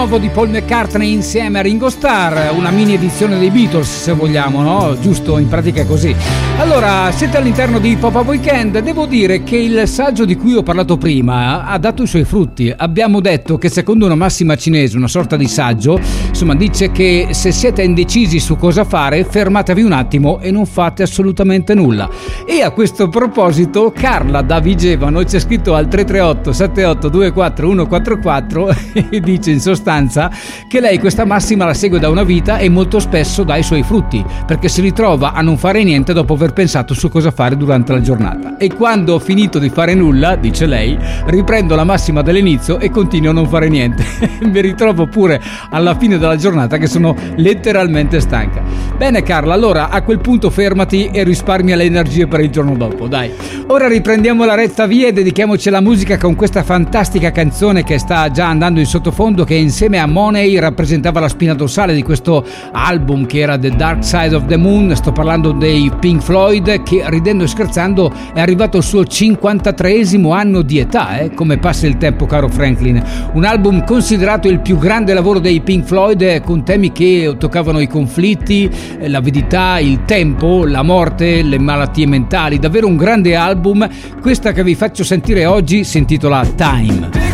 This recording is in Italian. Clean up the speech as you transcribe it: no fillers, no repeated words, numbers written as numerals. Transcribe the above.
nuovo di Paul McCartney insieme a Ringo Starr, una mini edizione dei Beatles se vogliamo, no? Giusto, in pratica è così. Allora, siete all'interno di Pop-Up Weekend. Devo dire che il saggio di cui ho parlato prima ha dato i suoi frutti. Abbiamo detto che secondo una massima cinese, una sorta di saggio, insomma, dice che se siete indecisi su cosa fare, fermatevi un attimo e non fate assolutamente nulla. E a questo proposito Carla da Vigevano ci ha scritto al 338 7824 144 e dice in sostanza che lei questa massima la segue da una vita e molto spesso dà i suoi frutti, perché si ritrova a non fare niente dopo aver pensato su cosa fare durante la giornata. E quando ho finito di fare nulla, dice lei, riprendo la massima dall'inizio e continuo a non fare niente. Mi ritrovo pure alla fine della giornata che sono letteralmente stanca. Bene Carla, allora a quel punto fermati e risparmia le energie per il giorno dopo, dai. Ora riprendiamo la retta via e dedichiamoci alla musica con questa fantastica canzone che sta già andando in sottofondo, che insieme a Money rappresentava la spina dorsale di questo album che era The Dark Side of the Moon. Sto parlando dei Pink Floyd, che ridendo e scherzando è arrivato al suo 53esimo anno di età, come passa il tempo, caro Franklin. Un album considerato il più grande lavoro dei Pink Floyd, con temi che toccavano i conflitti, l'avidità, il tempo, la morte, le malattie mentali. Davvero un grande album. Questa che vi faccio sentire oggi si intitola Time.